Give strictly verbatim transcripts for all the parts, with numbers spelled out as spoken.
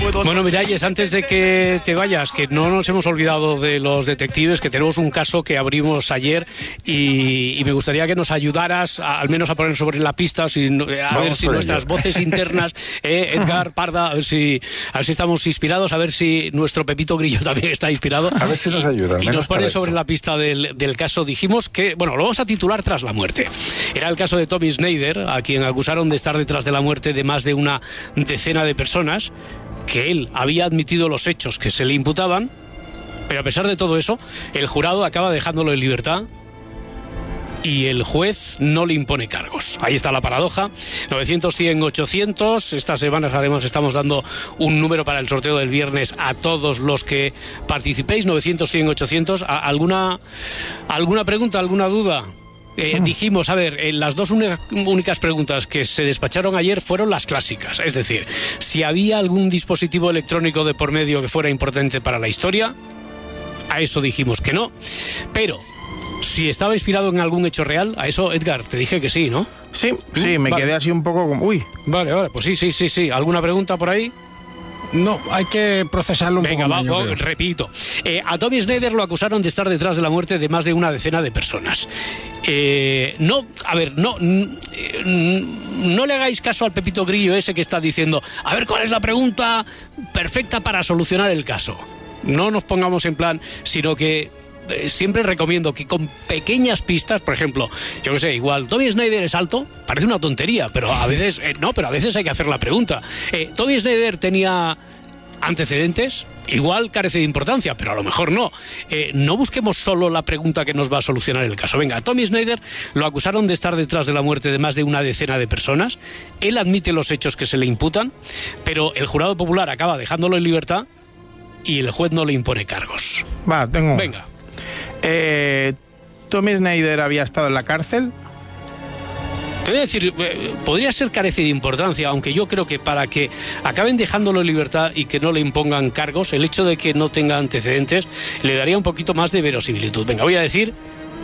Bueno, Miralles, antes de que te vayas, que no nos hemos olvidado de los detectives, que tenemos un caso que abrimos ayer y, y me gustaría que nos ayudaras a, al menos a poner sobre la pista, si, a Vamos ver si nuestras ello. voces internas, eh, Edgar, Parda, a ver, si, a ver si estamos inspirados, a ver si nuestro Pepito Grillo también está inspirado. A ver si nos ayuda. Y, y nos pone sobre la pista del, del caso. Dijimos que, bueno, lo vamos a titular Tras la muerte. Era el caso de Tommy Snyder, a quien acusaron de estar detrás de la muerte de más de una decena de personas, que él había admitido los hechos que se le imputaban, pero a pesar de todo eso, el jurado acaba dejándolo en libertad y el juez no le impone cargos. Ahí está la paradoja. novecientos, cien, ochocientos. Estas semanas además estamos dando un número para el sorteo del viernes a todos los que participéis. novecientos, cien, ochocientos. ¿Alguna, alguna pregunta, alguna duda? Eh, dijimos, a ver, eh, las dos únicas preguntas que se despacharon ayer fueron las clásicas, es decir, si había algún dispositivo electrónico de por medio que fuera importante para la historia. A eso dijimos que no, pero si estaba inspirado en algún hecho real, a eso, Edgar, te dije que sí, ¿no? Sí, sí, me vale. quedé así un poco como... Uy. Vale, vale, pues sí, sí, sí, sí. ¿Alguna pregunta por ahí? No, hay que procesarlo un Venga, poco va, más, va, repito. Eh, a Tommy Snyder lo acusaron de estar detrás de la muerte de más de una decena de personas. Eh, no, a ver, no, no le hagáis caso al Pepito Grillo ese que está diciendo, a ver, ¿cuál es la pregunta perfecta para solucionar el caso? No nos pongamos en plan, sino que eh, siempre recomiendo que con pequeñas pistas, por ejemplo, yo que sé, igual, ¿Tommy Snyder es alto? Parece una tontería, pero a veces, eh, no, pero a veces hay que hacer la pregunta. Eh, ¿Tommy Snyder tenía antecedentes? Igual carece de importancia, pero a lo mejor no. Eh, no busquemos solo la pregunta que nos va a solucionar el caso. Venga, a Tommy Snyder lo acusaron de estar detrás de la muerte de más de una decena de personas. Él admite los hechos que se le imputan, pero el jurado popular acaba dejándolo en libertad y el juez no le impone cargos. Va, tengo... Venga. Eh, ¿Tommy Snyder había estado en la cárcel? Te voy a decir, eh, podría ser carece de importancia, aunque yo creo que para que acaben dejándolo en libertad y que no le impongan cargos, el hecho de que no tenga antecedentes le daría un poquito más de verosimilitud. Venga, voy a decir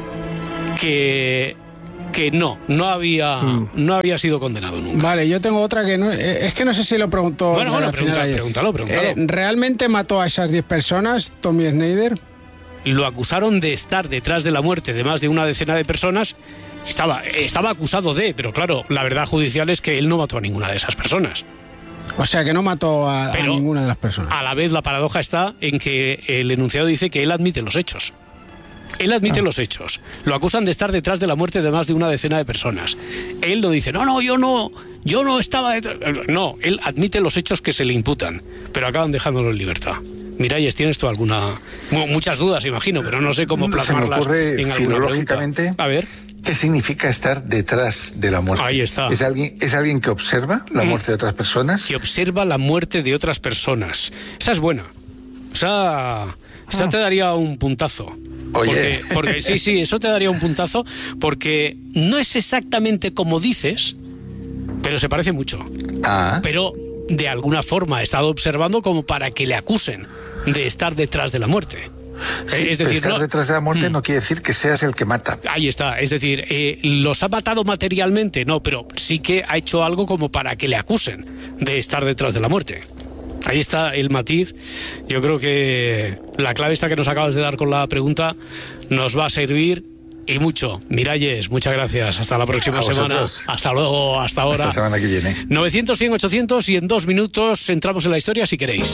que... que no, no había mm. no había sido condenado nunca. Vale, yo tengo otra que no... Es que no sé si lo preguntó... Bueno, bueno, pregunta, pregúntalo, pregúntalo. Eh, ¿Realmente mató a esas diez personas, Tommy Snyder? Lo acusaron de estar detrás de la muerte de más de una decena de personas. Estaba, estaba acusado de, pero claro, la verdad judicial es que él no mató a ninguna de esas personas. O sea, que no mató a, a ninguna de las personas. A la vez, la paradoja está en que el enunciado dice que él admite los hechos. Él admite ah. los hechos. Lo acusan de estar detrás de la muerte de más de una decena de personas. Él lo dice, no, no, yo no, yo no estaba detrás. No, él admite los hechos que se le imputan, pero acaban dejándolo en libertad. Miralles, ¿tienes tú alguna... muchas dudas, imagino, pero no sé cómo plasmarlas se me ocurre en alguna filológicamente pregunta? A ver. ¿Qué significa estar detrás de la muerte? Ahí está. ¿Es alguien, ¿es alguien que observa la muerte de otras personas? Que observa la muerte de otras personas. Esa es buena. Esa, esa ah. te daría un puntazo. Oye. Porque, porque sí, sí, eso te daría un puntazo, porque no es exactamente como dices, pero se parece mucho. Ah. Pero de alguna forma ha estado observando como para que le acusen de estar detrás de la muerte. Sí, es decir, estar no, detrás de la muerte mm, no quiere decir que seas el que mata. Ahí está, es decir, eh, ¿los ha matado materialmente? No, pero sí que ha hecho algo como para que le acusen de estar detrás de la muerte. Ahí está el matiz. Yo creo que la clave esta que nos acabas de dar con la pregunta nos va a servir y mucho. Miralles, muchas gracias. Hasta la próxima semana. Hasta luego, hasta ahora. Hasta la semana que viene. novecientos, cien, ochocientos y en dos minutos entramos en la historia si queréis.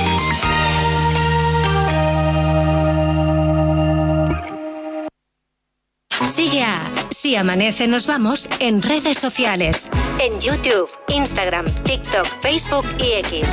Sigue a Si Amanece Nos Vamos en redes sociales. En YouTube, Instagram, TikTok, Facebook y X.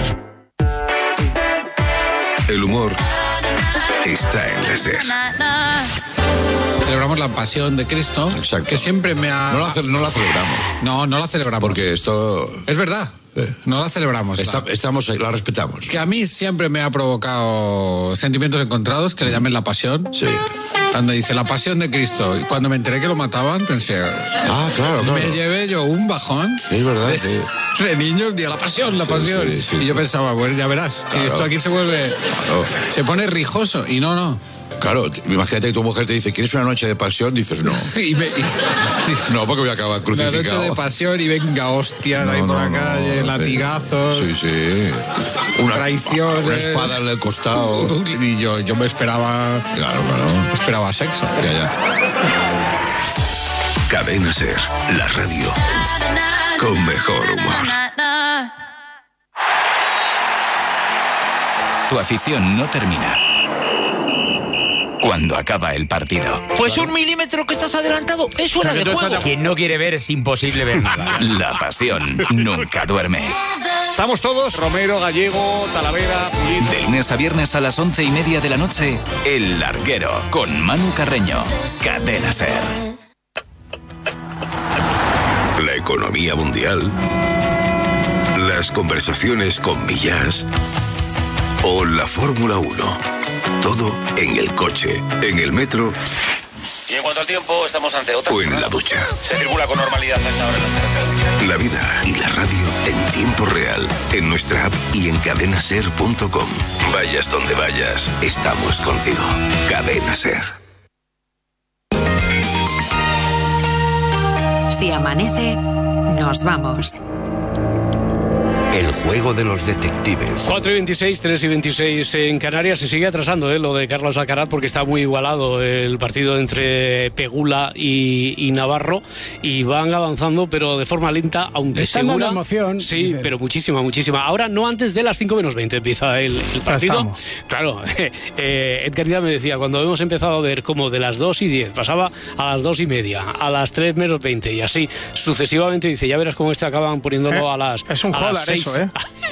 El humor está en la SER. Celebramos la pasión de Cristo. Exacto. Que siempre me ha... No la, no la celebramos. No, no la celebramos. Porque esto... Es verdad. Eh. No la celebramos. Está, la... Estamos ahí, la respetamos. Que a mí siempre me ha provocado sentimientos encontrados, que le llamen la pasión. Sí. Cuando dice la pasión de Cristo. Y cuando me enteré que lo mataban, pensé... Ah, claro, claro. Me llevé yo un bajón. Es verdad. De, sí. de niños, tío, la pasión, la pasión. Sí, sí, sí, y yo pensaba, bueno, ya verás, claro, que esto aquí se vuelve... Claro. Se pone rijoso. Y no, no. Claro, imagínate que tu mujer te dice, ¿quieres una noche de pasión? Dices, no. Y me- y- No, porque voy a acabar la crucificado. noche de pasión y venga, hostias, No, ahí por no, la no, calle, sí. latigazos, Sí, sí. Una, traiciones. Una espada en el costado. Y yo, yo me esperaba, Claro, claro. esperaba sexo. Ya, ya. Cadena Ser, la radio con mejor humor. Tu afición no termina cuando acaba el partido. Pues un milímetro que estás adelantado, eso era de juego. Quien no quiere ver es imposible ver nada. La pasión nunca duerme. Estamos todos, Romero, Gallego, Talavera, Pulido. De lunes a viernes a las once y media de la noche, El Larguero, con Manu Carreño. Cadena Ser. La economía mundial, las conversaciones con Millás o la Fórmula uno. Todo en el coche, en el metro Y en cuanto al tiempo, estamos ante otra. o en la ducha. Se circula con normalidad a esta hora en las carreteras. La vida y la radio en tiempo real, en nuestra app y en cadenaser punto com. Vayas donde vayas, estamos contigo. Cadena Ser. Si amanece, nos vamos. El juego de los detectives. cuatro y veintiséis, tres y veintiséis en Canarias. Se sigue atrasando ¿eh? lo de Carlos Alcaraz porque está muy igualado el partido entre Pegula y, y Navarro, y van avanzando pero de forma lenta, aunque Están segura. dando emoción. Sí, Dice. pero muchísima, muchísima. Ahora no antes de las cinco menos veinte empieza el, el partido. estamos. Claro, eh, Edgar Díaz me decía, cuando hemos empezado a ver como de las dos y diez pasaba a las dos y media, a las tres menos veinte y así sucesivamente, dice, ya verás cómo este acaban poniéndolo Eh, a las es un a las joder seis. eso, ¿eh?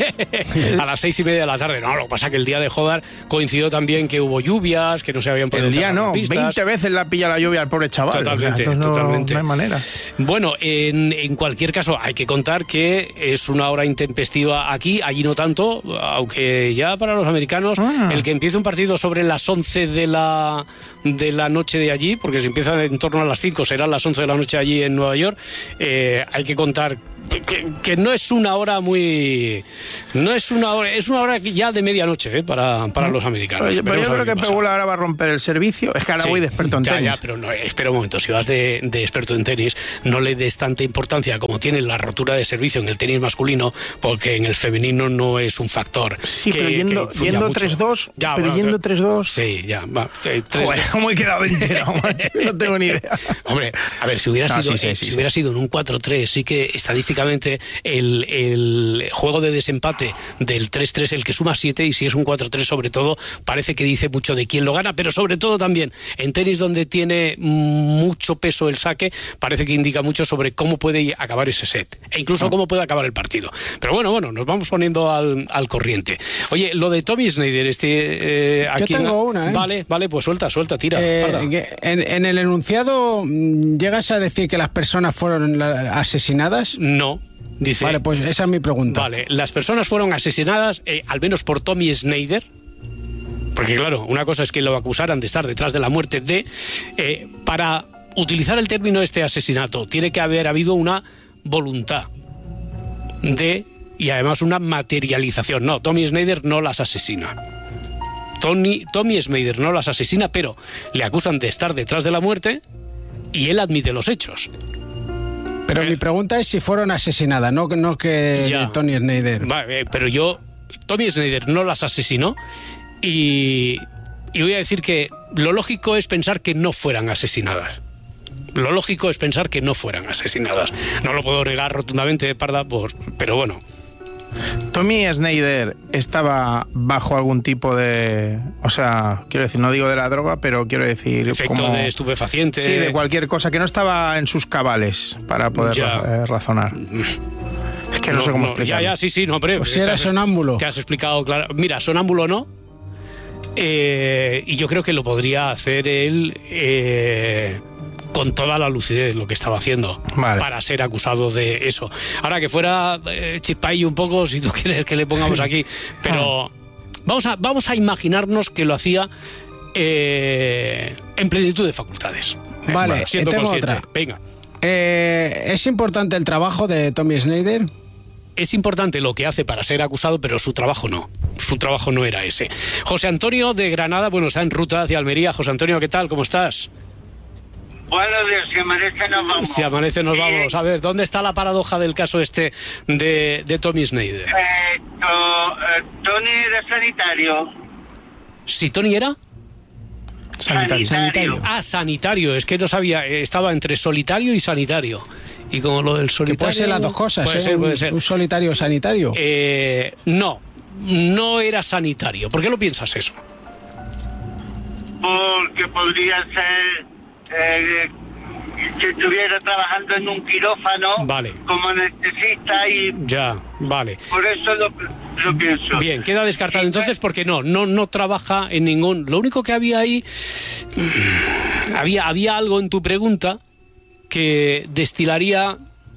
A las seis y media de la tarde. No, lo que pasa es que el día de Jodar coincidió también que hubo lluvias, que no se habían podido El día cerrar no, las pistas. veinte veces la pilla la lluvia al pobre chaval. Totalmente, O sea, entonces no- totalmente. No hay manera. Bueno, en, en cualquier caso, hay que contar que es una hora intempestiva aquí, allí no tanto, aunque ya para los americanos, Ah. el que empiece un partido sobre las once de la, de la noche de allí, porque si empieza en torno a las cinco, serán las once de la noche allí en Nueva York, eh, hay que contar que, que no es una hora muy... No es una hora, es una hora ya de medianoche eh, para, para los americanos. Oye, pero Veremos yo a ver creo qué que pasa. Pegula ahora va a romper el servicio. Es que ahora Sí, voy de experto en ya, tenis. Ya, pero no, espera un momento, si vas de, de experto en tenis, no le des tanta importancia como tiene la rotura de servicio en el tenis masculino, porque en el femenino no es un factor. Sí, que- pero yendo, que influya yendo mucho. tres dos, Ya, pero bueno, yendo tre- tres dos... Sí, ya, va. eh, tres- Joder, ¿cómo he quedado entero, macho? No tengo ni idea. Hombre, a ver, si hubiera No, sido, sí, sí, eh, sí, si sí. hubiera sido en un cuatro tres, sí que estadísticamente el, el juego de desempate del tres tres, el que suma siete, y si es un cuatro tres sobre todo, parece que dice mucho de quién lo gana, pero sobre todo también en tenis, donde tiene mucho peso el saque, parece que indica mucho sobre cómo puede acabar ese set, e incluso cómo puede acabar el partido. Pero bueno, bueno, nos vamos poniendo al, al corriente. Oye, lo de Tommy Snyder, este... Eh, Yo aquí tengo una, ¿eh? Vale, vale, pues suelta, suelta, tira. Eh, parda. que en, en el enunciado, mm, ¿llegas a decir que las personas fueron la- asesinadas? No. Dice, Vale, pues esa es mi pregunta. Vale, las personas fueron asesinadas, eh, al menos por Tommy Snyder, porque claro, una cosa es que lo acusaran de estar detrás de la muerte de... Eh, para utilizar el término este asesinato, tiene que haber habido una voluntad de... y además una materialización. No, Tommy Snyder no las asesina. Tony, Tommy Snyder no las asesina, pero le acusan de estar detrás de la muerte y él admite los hechos. Pero mi pregunta es si fueron asesinadas, no, no que Ya. de Tony Snyder. Vale, eh, pero yo, Tommy Snyder no las asesinó y, y voy a decir que lo lógico es pensar que no fueran asesinadas. Lo lógico es pensar que no fueran asesinadas. No lo puedo negar rotundamente, Parda, por, pero bueno. Tommy Snyder estaba bajo algún tipo de... O sea, quiero decir, no digo de la droga, pero quiero decir... Efecto como, de estupefaciente. Sí, de cualquier cosa, que no estaba en sus cabales para poder Ya. ra- eh, razonar. Es que no, sé cómo explicarlo. Ya, ya, sí, sí, no, hombre. O si era te has- sonámbulo. Te has explicado claro. Mira, sonámbulo no. Eh, y yo creo que lo podría hacer él eh, con toda la lucidez lo que estaba haciendo Vale. para ser acusado de eso. Ahora que fuera eh, chispay un poco, si tú quieres que le pongamos aquí, pero vamos a, vamos a imaginarnos que lo hacía eh, en plenitud de facultades. Vale, siendo tengo consciente. otra. Venga. Eh, ¿Es importante el trabajo de Tommy Snyder? es importante lo que hace para ser acusado, pero su trabajo no. Su trabajo no era ese. José Antonio de Granada, bueno, está en ruta hacia Almería. José Antonio, ¿qué tal? ¿Cómo estás? Buenos días, si amanece nos vamos. Si amanece nos vamos. A ver, ¿dónde está la paradoja del caso este de, de Tommy Snyder? Eh, to, eh, Tony era sanitario. ¿Si Tony era? Sanitario. sanitario. Ah, sanitario. Es que no sabía, estaba entre solitario y sanitario. Y como lo del solitario... Que puede ser las dos cosas, puede ¿eh? ser, puede un, ser. un solitario sanitario. Eh, no, no era sanitario. ¿Por qué lo piensas eso? Porque podría ser eh, que estuviera trabajando en un quirófano vale. como anestesista y... Ya, vale. Por eso lo, lo pienso. Bien, queda descartado entonces porque no, no, no trabaja en ningún... Lo único que había ahí... Había, había algo en tu pregunta que destilaría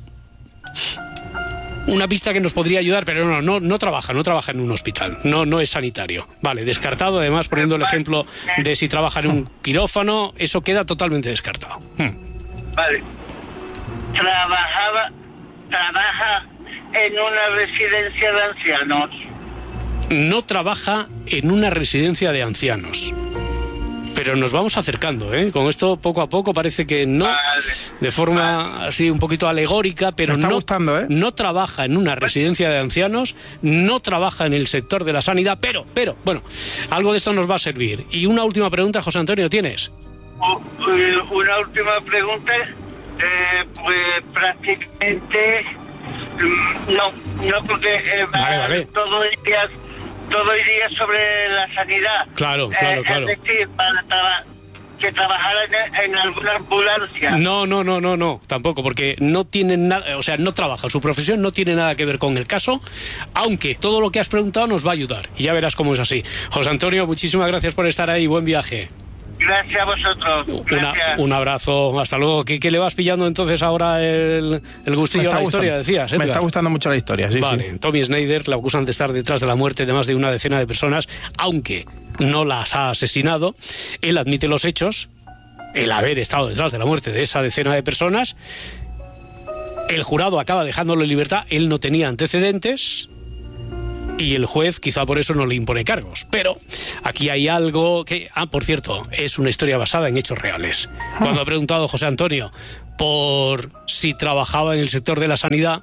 una pista que nos podría ayudar, pero no, no, no trabaja, no trabaja en un hospital, no, no es sanitario. Vale, descartado, además poniendo el ejemplo de si trabaja en un quirófano, eso queda totalmente descartado. Hmm. Vale. Trabajaba, trabaja en una residencia de ancianos. No trabaja en una residencia de ancianos. Pero nos vamos acercando, ¿eh? Con esto poco a poco parece que no, vale. de forma vale. así un poquito alegórica, pero Me está no, gustando, ¿eh? no trabaja en una residencia de ancianos, no trabaja en el sector de la sanidad, pero, pero, bueno, algo de esto nos va a servir. Y una última pregunta, José Antonio, ¿tienes? Una última pregunta, eh, pues prácticamente no, no porque eh, vale, vale. todo iría, todo iría sobre la sanidad. Claro, claro, eh, claro. Es decir, para traba, que trabajara en, en alguna ambulancia. No, no, no, no, no, tampoco, porque no tiene nada, o sea, no trabaja, su profesión no tiene nada que ver con el caso, aunque todo lo que has preguntado nos va a ayudar, y ya verás cómo es así. José Antonio, muchísimas gracias por estar ahí, buen viaje. Gracias a vosotros. Una, un abrazo, hasta luego. ¿Qué, qué le vas pillando entonces ahora el, el gustillo a la gustando. historia, decías? Me está gustando mucho la historia, sí. Vale, sí. Tommy Snyder le acusan de estar detrás de la muerte de más de una decena de personas, aunque no las ha asesinado. Él admite los hechos, el haber estado detrás de la muerte de esa decena de personas. El jurado acaba dejándolo en libertad, él no tenía antecedentes... Y el juez quizá por eso no le impone cargos. Pero aquí hay algo que... Ah, por cierto, es una historia basada en hechos reales. Cuando ha preguntado José Antonio por si trabajaba en el sector de la sanidad,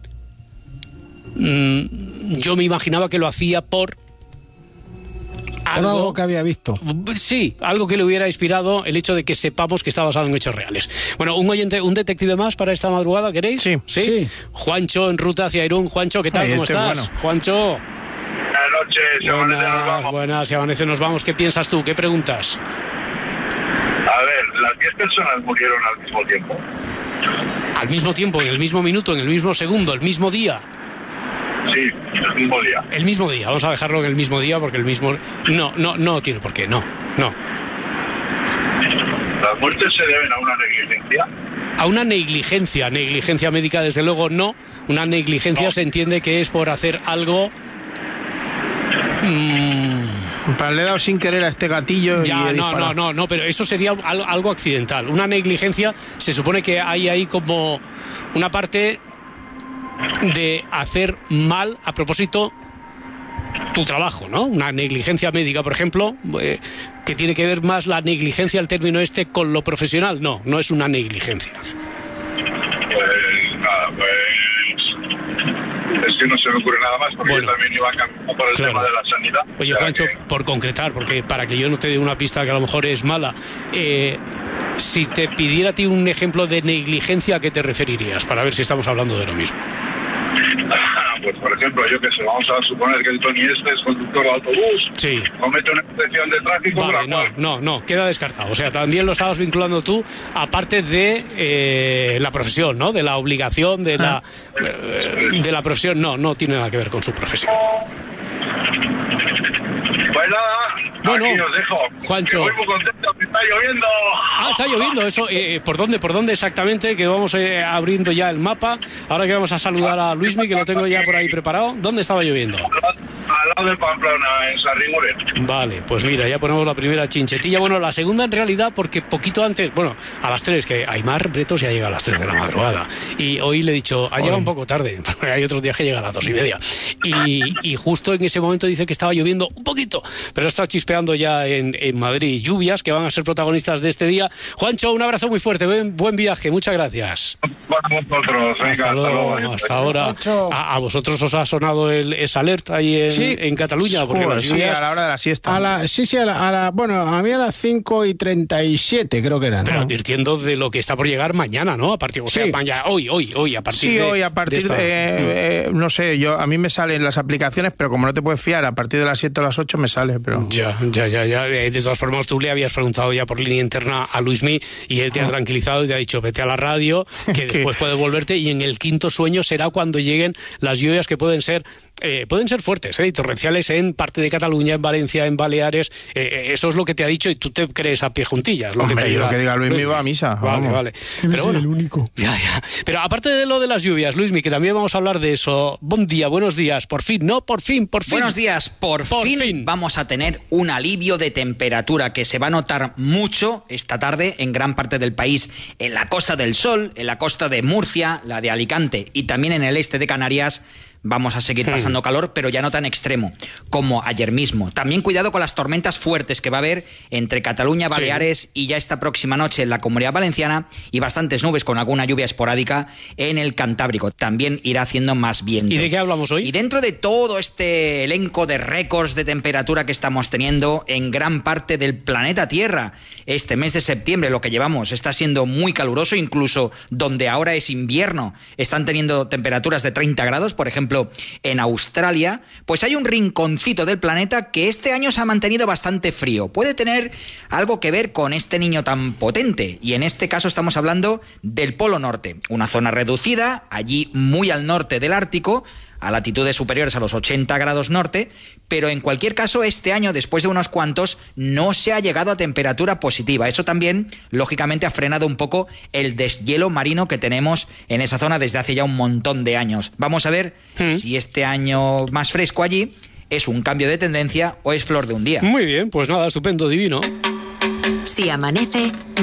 mmm, yo me imaginaba que lo hacía por... Algo, algo que había visto. Sí, algo que le hubiera inspirado el hecho de que sepamos que está basado en hechos reales. Bueno, un oyente, un detective más para esta madrugada, ¿queréis? Sí. ¿Sí? sí. Juancho, en ruta hacia Irún. Juancho, ¿qué tal? Ay, ¿Cómo este estás? Bueno. Juancho. Buenas noches, si amanece nos vamos. Buenas, si amanece nos vamos. ¿Qué piensas tú? ¿Qué preguntas? A ver, las diez personas murieron al mismo tiempo. Al mismo tiempo, en el mismo minuto, en el mismo segundo, el mismo día. Sí, el mismo día. El mismo día, vamos a dejarlo en el mismo día porque el mismo... No, no, no tiene por qué, no, no. ¿Las muertes se deben a una negligencia? A una negligencia, negligencia médica desde luego no. Una negligencia no. Se entiende que es por hacer algo... Mmm... Para le he dado sin querer a este gatillo. Ya, y no, no, no, no, pero eso sería algo, algo accidental. Una negligencia, se supone que hay ahí como una parte... de hacer mal a propósito tu trabajo, ¿no? Una negligencia médica, por ejemplo, eh, que tiene que ver más la negligencia, el término este, con lo profesional. No, no es una negligencia. Pues nada, pues es que no se me ocurre nada más, porque bueno, yo también iba a cambiar por el claro. tema de la sanidad. Oye, Juancho, que... por concretar, porque para que yo no te dé una pista que a lo mejor es mala, eh, si te pidiera a ti un ejemplo de negligencia, ¿a qué te referirías? Para ver si estamos hablando de lo mismo. Pues por ejemplo, yo que sé, vamos a suponer que el Tony este es conductor de autobús, sí. comete una excepción de tráfico. Vale, no, cual... no, no, queda descartado. O sea, también lo estabas vinculando tú, aparte de eh, la profesión, ¿no? De la obligación, de la, eh, de la profesión, no, no tiene nada que ver con su profesión. Pues nada, bueno, aquí os dejo. Juancho. Estoy muy contento, que está lloviendo. Ah, está lloviendo, eso. Eh, ¿Por dónde? ¿Por dónde exactamente? Que vamos eh, abriendo ya el mapa. Ahora que vamos a saludar a Luismi, que lo tengo ya por ahí preparado. ¿Dónde estaba lloviendo? A al lado de Pamplona, en Sarriguren. Vale, pues mira, ya ponemos la primera chinchetilla. Bueno, la segunda en realidad, porque poquito antes, bueno, a las tres, que Aimar Bretos ya llega a las tres de la madrugada. Y hoy le he dicho, ha llegado un poco tarde, porque hay otros días que llega a las dos y media. Y, y justo en ese momento dice que estaba lloviendo un poquito, pero está chispeando ya en, en Madrid. Lluvias que van a ser protagonistas de este día. Juancho, un abrazo muy fuerte, buen, buen viaje, muchas gracias. Para vosotros, venga, hasta luego, hasta, hasta ahora. A, a vosotros os ha sonado el esa alerta ahí en, sí. en Cataluña, porque Joder, las sí, lluvias... a la hora de la siesta. A la, sí, sí, a la, a la, bueno, a mí a las cinco y treinta y siete creo que eran. Pero ¿no? advirtiendo de lo que está por llegar mañana, ¿no? A partir, o sea, sí. mañana, hoy, hoy, hoy, a partir sí, de... Sí, hoy a partir de... de eh, eh, no sé, yo a mí me salen las aplicaciones, pero como no te puedes fiar, a partir de las siete o las ocho me sale, pero... Ya, ya, ya, ya. De todas formas, tú le habías preguntado ya por línea interna a Luismi y él te ha tranquilizado y te ha dicho, vete a la radio, que después puedes volverte, y en el quinto sueño será cuando lleguen las lluvias que pueden ser eh, pueden ser fuertes, ¿eh? Y torrenciales en parte de Cataluña, en Valencia, en Baleares. Eh, eso es lo que te ha dicho y tú te crees a pie juntillas. Lo Hombre, que te ayuda. Lo que diga Luismi va a misa. Vale, vamos. vale. Pero bueno, el único. Ya, ya. Pero aparte de lo de las lluvias, Luismi, que también vamos a hablar de eso. Buen día, buenos días. Por fin, ¿no? Por fin, por fin. Buenos días. Por, por fin, fin vamos a tener un alivio de temperatura que se va a notar mucho esta tarde en gran parte del país, en la Costa del Sol, en la costa de Murcia, la de Alicante y también en el este de Canarias. Vamos a seguir pasando calor, pero ya no tan extremo como ayer mismo. También cuidado con las tormentas fuertes que va a haber entre Cataluña, Baleares sí. y ya esta próxima noche en la Comunidad Valenciana, y bastantes nubes con alguna lluvia esporádica en el Cantábrico. También irá haciendo más viento. ¿Y de qué hablamos hoy? Y dentro de todo este elenco de récords de temperatura que estamos teniendo en gran parte del planeta Tierra, este mes de septiembre, lo que llevamos, está siendo muy caluroso, incluso donde ahora es invierno, están teniendo temperaturas de treinta grados, por ejemplo, en Australia, pues hay un rinconcito del planeta que este año se ha mantenido bastante frío. Puede tener algo que ver con este niño tan potente, y en este caso estamos hablando del Polo Norte, una zona reducida, allí muy al norte del Ártico, a latitudes superiores a los ochenta grados norte, pero en cualquier caso este año, después de unos cuantos, no se ha llegado a temperatura positiva. Eso también, lógicamente, ha frenado un poco el deshielo marino que tenemos en esa zona desde hace ya un montón de años. Vamos a ver ¿Mm? si este año más fresco allí es un cambio de tendencia o es flor de un día. Muy bien, pues nada, estupendo, divino. Si amanece...